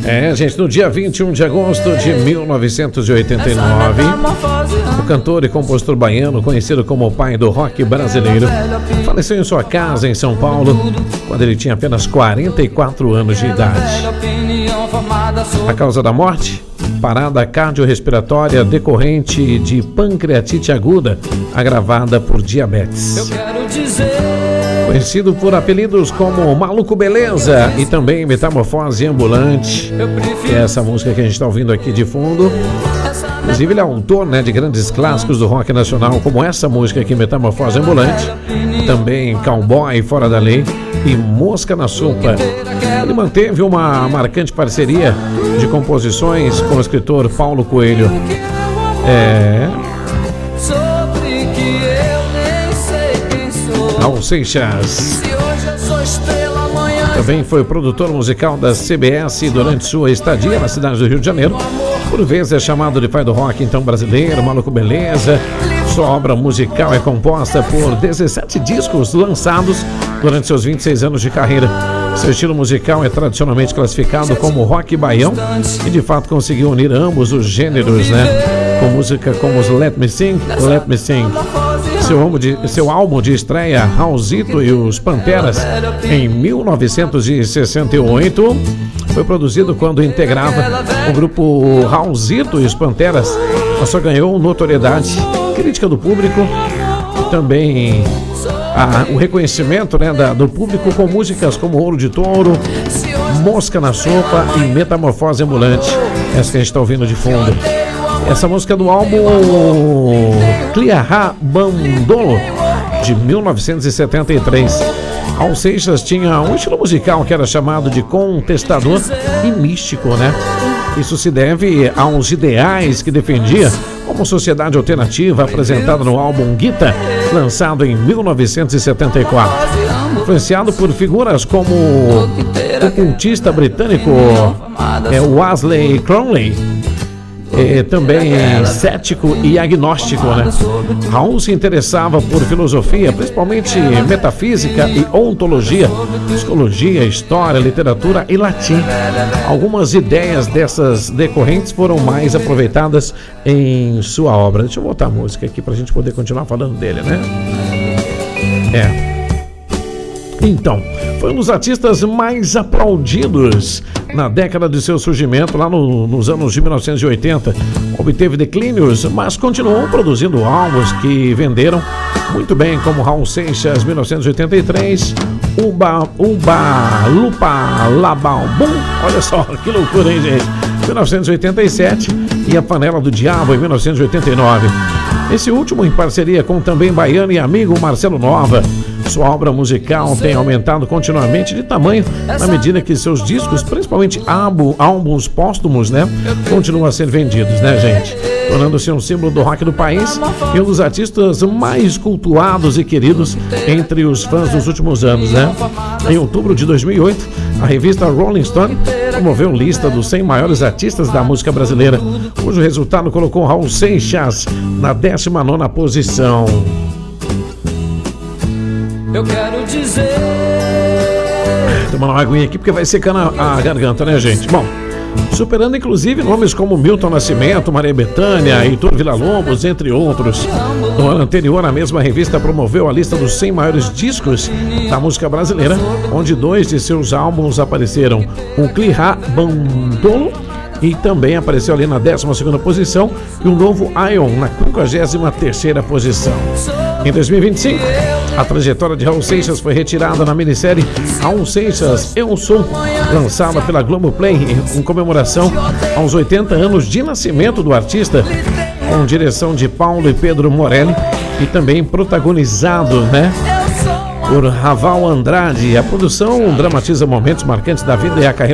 Gente, no dia 21 de agosto de 1989, o cantor e compositor baiano, conhecido como o pai do rock brasileiro, faleceu em sua casa em São Paulo, quando ele tinha apenas 44 anos de idade. A causa da morte? Parada cardiorrespiratória decorrente de pancreatite aguda, agravada por diabetes. Conhecido por apelidos como Maluco Beleza e também Metamorfose Ambulante, que é essa música que a gente está ouvindo aqui de fundo. Inclusive ele é autor, de grandes clássicos do rock nacional, como essa música aqui, Metamorfose Ambulante, também Cowboy Fora da Lei e Mosca na Sopa. Ele manteve uma marcante parceria de composições com o escritor Paulo Coelho. Raul Seixas também foi produtor musical da CBS durante sua estadia na cidade do Rio de Janeiro. Por vezes é chamado de pai do rock então brasileiro, Maluco Beleza. Sua obra musical é composta por 17 discos lançados durante seus 26 anos de carreira. Seu estilo musical é tradicionalmente classificado como rock baião e de fato conseguiu unir ambos os gêneros, com música como os Let Me Sing, Let Me Sing. Seu álbum de estreia, Raulzito e os Panteras, em 1968, foi produzido quando integrava o grupo Raulzito e os Panteras, mas só ganhou notoriedade, crítica do público e também o reconhecimento do público com músicas como Ouro de Touro, Mosca na Sopa e Metamorfose Ambulante, essa que a gente está ouvindo de fundo. Essa música é do álbum Cliará Bandolo, de 1973. Raul Seixas tinha um estilo musical que era chamado de contestador e místico, Isso se deve aos ideais que defendia como sociedade alternativa apresentada no álbum Guita, lançado em 1974. Influenciado por figuras como o ocultista britânico Wesley Crowley, também cético e agnóstico, Raul se interessava por filosofia, principalmente metafísica e ontologia, psicologia, história, literatura e latim. Algumas ideias dessas decorrentes foram mais aproveitadas em sua obra. Deixa eu botar a música aqui pra gente poder continuar falando dele, Então, foi um dos artistas mais aplaudidos na década de seu surgimento, lá nos anos de 1980. Obteve declínios, mas continuou produzindo álbuns que venderam muito bem, como Raul Seixas, 1983, Uba Lupa Labal Bum, olha só que loucura, hein, gente? 1987 e A Panela do Diabo, em 1989. Esse último em parceria com também baiano e amigo Marcelo Nova. Sua obra musical tem aumentado continuamente de tamanho na medida que seus discos, principalmente álbuns póstumos, continuam a ser vendidos, gente? Tornando-se um símbolo do rock do país e um dos artistas mais cultuados e queridos entre os fãs dos últimos anos, Em outubro de 2008, a revista Rolling Stone promoveu lista dos 100 maiores artistas da música brasileira, cujo resultado colocou Raul Seixas na 19ª posição. Eu quero dizer. Tomar uma aguinha aqui porque vai secando a garganta, gente? Bom, superando inclusive nomes como Milton Nascimento, Maria Bethânia, Heitor Villa-Lobos, entre outros. No ano anterior, a mesma revista promoveu a lista dos 100 maiores discos da música brasileira, onde 2 de seus álbuns apareceram, o Cliará Bandolo, e também apareceu ali na 12ª posição, e o novo Ion na 53ª posição. Em 2025, a trajetória de Raul Seixas foi retirada na minissérie Raul Seixas Eu Sou, lançada pela Globoplay em comemoração aos 80 anos de nascimento do artista, com direção de Paulo e Pedro Morelli e também protagonizado, por Raval Andrade. A produção dramatiza momentos marcantes da vida e a carreira